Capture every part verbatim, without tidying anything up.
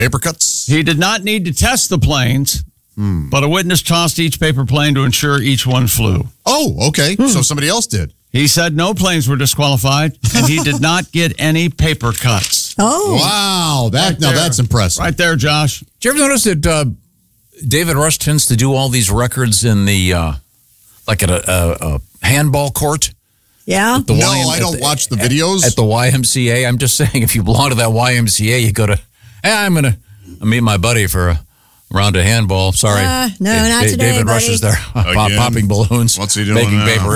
Paper cuts? He did not need to test the planes, hmm. but a witness tossed each paper plane to ensure each one flew. Oh, okay. Hmm. So somebody else did. He said no planes were disqualified, and he did not get any paper cuts. Oh. Wow. That right Now, there. that's impressive. Right there, Josh. Did you ever notice that uh, David Rush tends to do all these records in the, uh, like at a, a, a handball court? Yeah. The no, Y M- I don't the, watch the videos. At the Y M C A. I'm just saying, if you belong to that Y M C A, you go to, hey, I'm going to meet my buddy for a round of handball. Sorry. Uh, no, Da- not Da- today, David buddy. Rush is there pop, popping balloons. What's he doing Making now? paper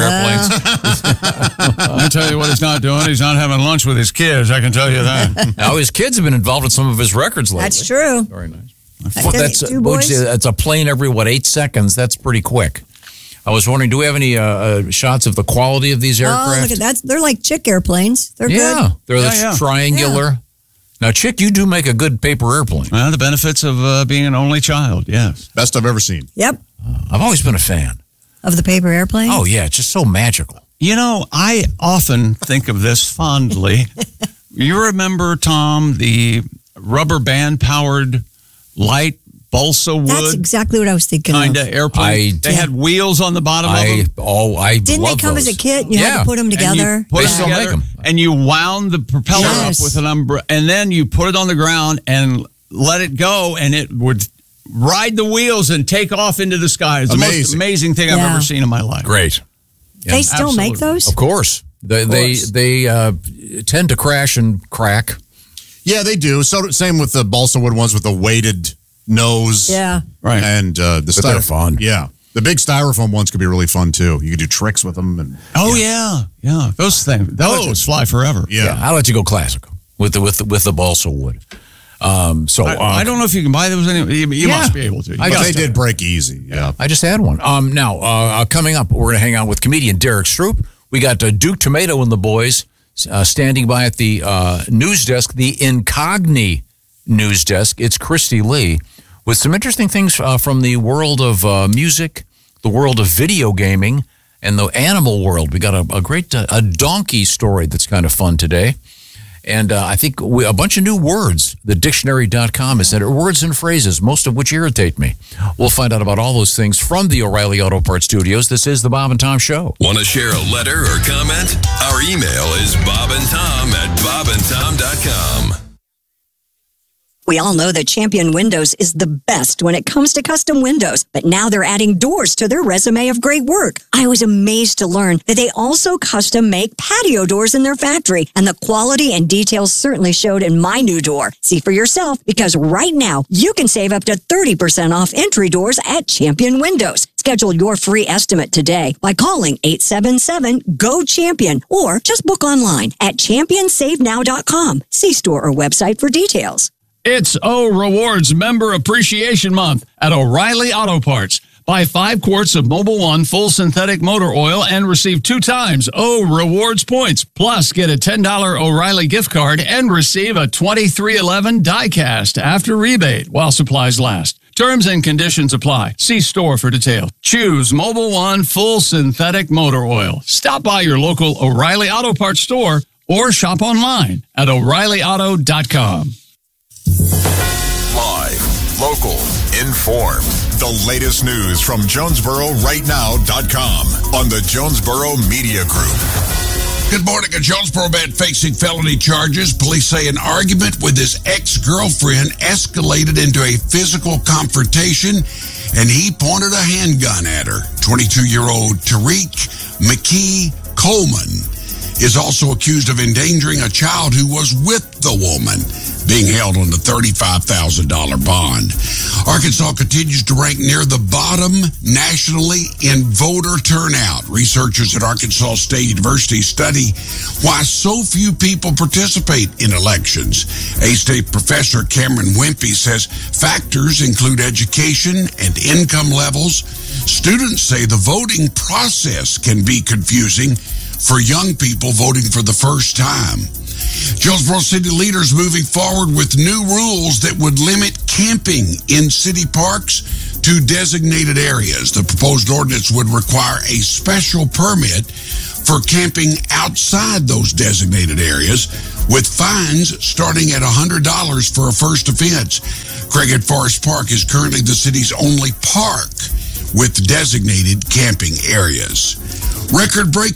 Uh. airplanes. I'll tell you what he's not doing. He's not having lunch with his kids. I can tell you that. Now, his kids have been involved in some of his records lately. That's true. Very nice. Well, that's, two would boys? you say that's a plane every, what, eight seconds? That's pretty quick. I was wondering, do we have any uh, uh, shots of the quality of these aircraft? Oh, look at that. They're like chick airplanes. They're yeah, good. they're Yeah, this yeah. triangular. Yeah. Now, Chick, you do make a good paper airplane. Well, the benefits of uh, being an only child, yes. Best I've ever seen. Yep. Uh, I've always been a fan. Of the paper airplane? Oh, yeah, it's just so magical. You know, I often think of this fondly. You remember, Tom, the rubber band-powered light balsa wood That's exactly what I was thinking kind of. of airplane? I- they had wheels on the bottom I of them. oh, I Didn't love they come those. as a kit? You yeah. had to put them And you together? put They it still together, make 'em. And you wound the propeller Yes. up with an umbrella, and then you put it on the ground and let it go, and it would ride the wheels and take off into the sky. It's the most Amazing. amazing thing I've Yeah. ever seen in my life. Great. They still make absolutely. those? Of course. They Of they course. they uh, tend to crash and crack. Yeah, they do. So same with the balsa wood ones with the weighted nose. Yeah. Right. And uh, the But they're styrofoam. fun. Yeah. The big styrofoam ones could be really fun, too. You could do tricks with them. And Oh, yeah. Yeah. Those things, those just fly forever. Yeah. Yeah, I'll let you go classical with the with the, with the balsa wood. Um, so I, uh, I don't know if you can buy those anyway. You, you Yeah. must be able to. You I But must they have. did break easy. Yeah. I just had one. Um, now, uh, coming up, we're going to hang out with comedian Derek Stroop. We got uh, Duke Tomato and the boys uh, standing by at the uh, news desk, the Incogni news desk. It's Christy Lee with some interesting things uh, from the world of uh, music, the world of video gaming, and the animal world. We got a, a great uh, a donkey story that's kind of fun today. And uh, I think we, a bunch of new words. The dictionary dot com has entered words and phrases, most of which irritate me. We'll find out about all those things from the O'Reilly Auto Parts Studios. This is the Bob and Tom Show. Want to share a letter or comment? Our email is bob and tom at bob and tom dot com. We all know that Champion Windows is the best when it comes to custom windows, but now they're adding doors to their resume of great work. I was amazed to learn that they also custom make patio doors in their factory, and the quality and details certainly showed in my new door. See for yourself, because right now you can save up to thirty percent off entry doors at Champion Windows. Schedule your free estimate today by calling eight seven seven, G O, CHAMPION or just book online at champion save now dot com. See store or website for details. It's O Rewards Member Appreciation Month at O'Reilly Auto Parts. Buy five quarts of Mobil One full synthetic motor oil and receive two times O Rewards points. Plus, get a ten dollars O'Reilly gift card and receive a twenty-three eleven die cast after rebate while supplies last. Terms and conditions apply. See store for details. Choose Mobil One full synthetic motor oil. Stop by your local O'Reilly Auto Parts store or shop online at O'Reilly Auto dot com. Live, local, informed. The latest news from Jonesboro Right Now dot com on the Jonesboro Media Group. Good morning. A Jonesboro man facing felony charges. Police say an argument with his ex-girlfriend escalated into a physical confrontation, and he pointed a handgun at her. twenty-two-year-old Tariq McKee Coleman is also accused of endangering a child who was with the woman, being held on a thirty-five thousand dollars bond. Arkansas continues to rank near the bottom nationally in voter turnout. Researchers at Arkansas State University study why so few people participate in elections. A-State professor Cameron Wimpy says factors include education and income levels. Students say the voting process can be confusing for young people voting for the first time. Jonesboro city leaders moving forward with new rules that would limit camping in city parks to designated areas. The proposed ordinance would require a special permit for camping outside those designated areas, with fines starting at one hundred dollars for a first offense. Craighead Forest Park is currently the city's only park with designated camping areas. Record-breaking